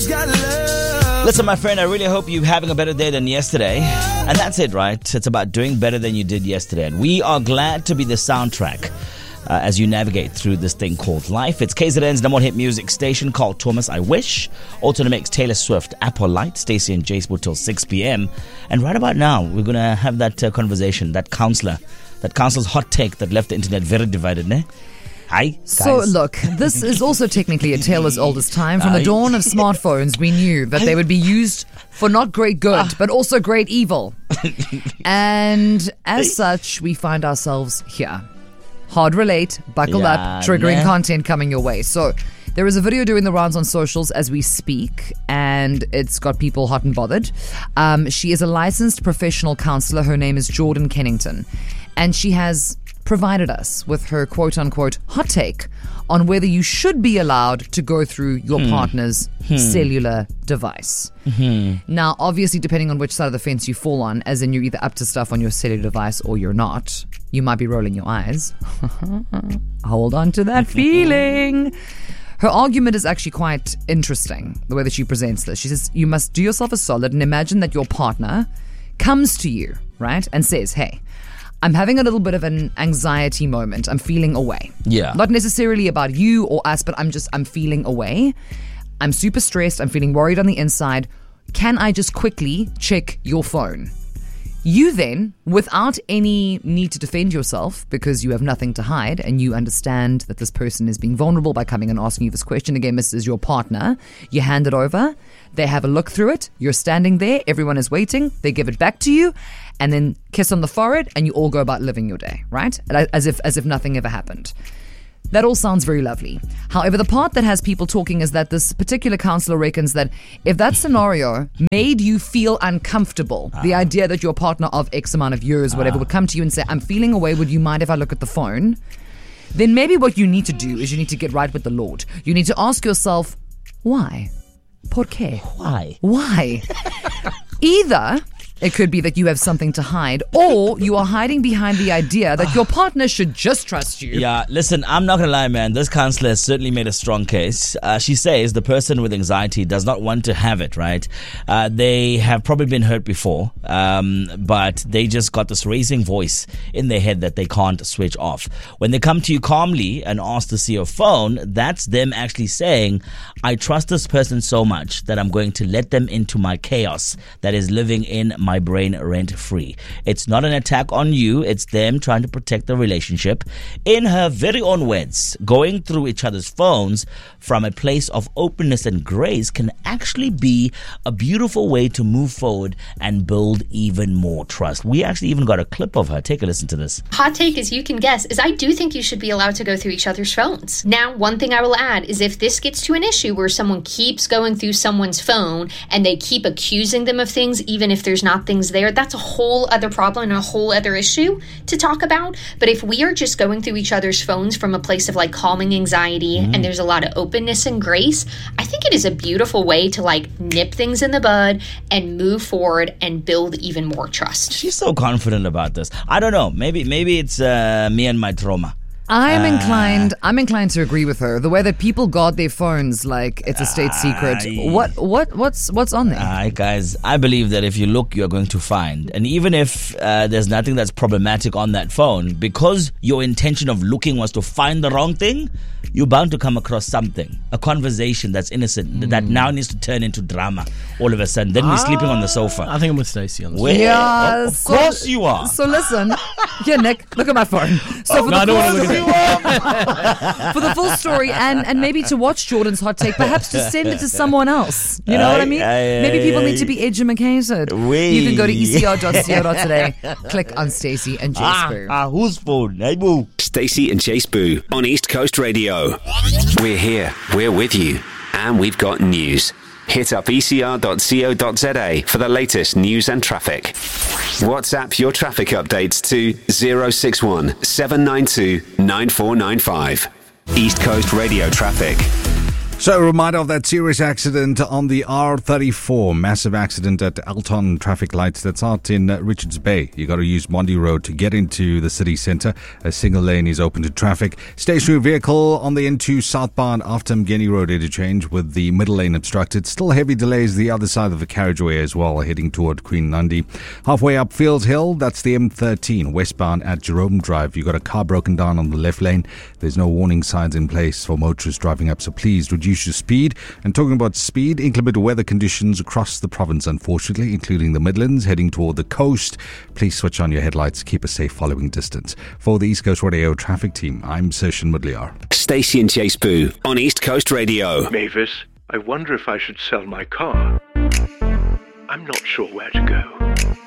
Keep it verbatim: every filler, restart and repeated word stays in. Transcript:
words got love. Listen, my friend, I really hope you're having a better day than yesterday. And that's it, right? It's about doing better than you did yesterday. And we are glad to be the soundtrack uh, as you navigate through this thing called life. It's K Z N's number one hit music station called Thomas I Wish. Also to mix Taylor Swift, Apple Light, Stacey and Jace till six p.m. And right about now, we're going to have that uh, conversation, that counselor, that counselor's hot take that left the internet very divided, ne? Hi, guys. So look, this is also technically a tale as old as time. From the dawn of smartphones, we knew that they would be used for not great good, but also great evil. And as such, we find ourselves here. Hard relate, buckle Yeah, up, triggering nah. content coming your way. So there is a video doing the rounds on socials as we speak, and it's got people hot and bothered. Um, she is a licensed professional counselor. Her name is Jordan Kennington, and she has provided us with her quote-unquote hot take on whether you should be allowed to go through your Hmm. partner's cellular device. Now, obviously, depending on which side of the fence you fall on, as in you're either up to stuff on your cellular device or you're not, you might be rolling your eyes. Hold on to that feeling. Her argument is actually quite interesting, the way that she presents this. She says, you must do yourself a solid and imagine that your partner comes to you, right, and says, hey, I'm having a little bit of an anxiety moment. I'm feeling away. Yeah. Not necessarily about you or us, but I'm just, I'm feeling away. I'm super stressed. I'm feeling worried on the inside. Can I just quickly check your phone? You then, without any need to defend yourself, because you have nothing to hide and you understand that this person is being vulnerable by coming and asking you this question, again, this is your partner, you hand it over, they have a look through it, you're standing there, everyone is waiting, they give it back to you, and then kiss on the forehead, and you all go about living your day, right? As if, as if nothing ever happened. That all sounds very lovely. However, the part that has people talking is that this particular counselor reckons that if that scenario made you feel uncomfortable, ah. the idea that your partner of X amount of years, whatever, ah. would come to you and say, I'm feeling away, would you mind if I look at the phone? Then maybe what you need to do is you need to get right with the Lord. You need to ask yourself, why? ¿Por qué? Why? Why? Either it could be that you have something to hide, or you are hiding behind the idea that your partner should just trust you. Yeah, listen, I'm not going to lie, man. This counselor has certainly made a strong case. Uh, she says the person with anxiety does not want to have it, right? Uh, they have probably been hurt before, um, but they just got this racing voice in their head that they can't switch off. When they come to you calmly and ask to see your phone, that's them actually saying, I trust this person so much that I'm going to let them into my chaos that is living in my brain rent-free. It's not an attack on you. It's them trying to protect the relationship. In her very own words, going through each other's phones from a place of openness and grace can actually be a beautiful way to move forward and build even more trust. We actually even got a clip of her. Take a listen to this. Hot take, as you can guess, is I do think you should be allowed to go through each other's phones. Now, one thing I will add is if this gets to an issue where someone keeps going through someone's phone and they keep accusing them of things, even if there's not things there, that's a whole other problem and a whole other issue to talk about. But if we are just going through each other's phones from a place of like calming anxiety mm. and there's a lot of openness and grace, I think it is a beautiful way to like nip things in the bud and move forward and build even more trust. She's so confident about this. I don't know. Maybe maybe it's uh, me and my trauma. I'm Uh, inclined. I'm inclined to agree with her. The way that people guard their phones like it's a state secret. I- What? What? What's? What's on there? All right, guys, I believe that if you look, you're going to find. And even if uh, there's nothing that's problematic on that phone, because your intention of looking was to find the wrong thing, you're bound to come across something, a conversation that's innocent, mm. that now needs to turn into drama all of a sudden. Then we're sleeping on the sofa. I think I'm with Stacey on this. Where? Yeah, of so- course you are. So listen, here, Nick, look at my phone. So Oh, for, no, I the don't wanna full, look at for the full story, and, and maybe to watch Jordan's hot take, perhaps to send it to someone else. You know what I mean? Aye, aye, Maybe people aye. need to be educated. Wee. You can go to e c r dot co dot today, click on Stacey and Jace ah, Boo. ah, whose phone? Hey, boo. Stacey and Jace Boo on East Coast Radio. We're here, we're with you, and we've got news. Hit up e c r dot co dot z a for the latest news and traffic. WhatsApp your traffic updates to zero six one seven nine two nine four nine five. East Coast Radio traffic. So, a reminder of that serious accident on the R thirty-four. Massive accident at Alton traffic lights. That's out in uh, Richards Bay. You got to use Mondi Road to get into the city centre. A single lane is open to traffic. Stationary vehicle on the N two southbound after Mgeni Road interchange with the middle lane obstructed. Still heavy delays the other side of the carriageway as well, heading toward Queen Nandi. Halfway up Fields Hill, that's the M thirteen westbound at Jerome Drive. You got a car broken down on the left lane. There's no warning signs in place for motorists driving up, so please reduce your speed. And talking about speed, inclement weather conditions across the province, unfortunately, including the Midlands, heading toward the coast. Please switch on your headlights. Keep a safe following distance. For the East Coast Radio traffic team, I'm Sershin Mudliar. Stacey and Chase Boo on East Coast Radio. Mavis, I wonder if I should sell my car. I'm not sure where to go.